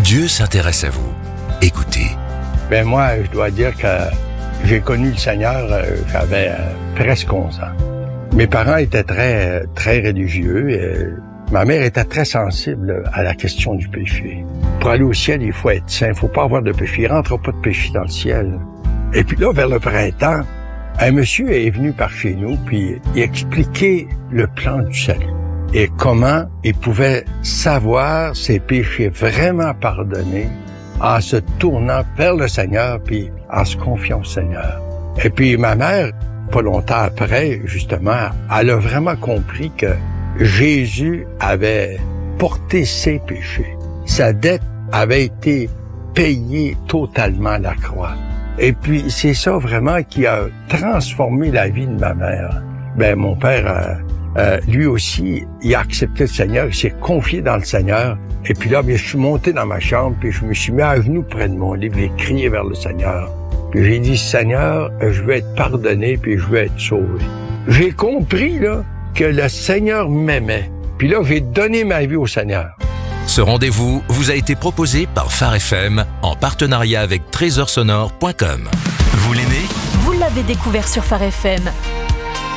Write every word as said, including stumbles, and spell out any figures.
Dieu s'intéresse à vous. Écoutez. Ben moi, je dois dire que j'ai connu le Seigneur, euh, j'avais euh, presque onze ans. Mes parents étaient très, très religieux. Et ma mère était très sensible à la question du péché. Pour aller au ciel, il faut être saint, il faut pas avoir de péché. Il rentre pas de péché dans le ciel. Et puis là, vers le printemps, un monsieur est venu par chez nous, puis il expliquait le plan du salut. Et comment il pouvait savoir ses péchés vraiment pardonnés en se tournant vers le Seigneur, puis en se confiant au Seigneur. Et puis ma mère, pas longtemps après, justement, elle a vraiment compris que Jésus avait porté ses péchés. Sa dette avait été payée totalement à la croix. Et puis, c'est ça vraiment qui a transformé la vie de ma mère. Ben, mon père, euh, euh, lui aussi, il a accepté le Seigneur, il s'est confié dans le Seigneur. Et puis là, bien, je suis monté dans ma chambre, puis je me suis mis à genoux près de mon lit, puis j'ai crié vers le Seigneur. Puis j'ai dit, Seigneur, je veux être pardonné, puis je veux être sauvé. J'ai compris, là, que le Seigneur m'aimait. Puis là, j'ai donné ma vie au Seigneur. Ce rendez-vous vous a été proposé par Phare F M en partenariat avec trésor sonore point com. Vous l'aimez ? Vous l'avez découvert sur Phare F M.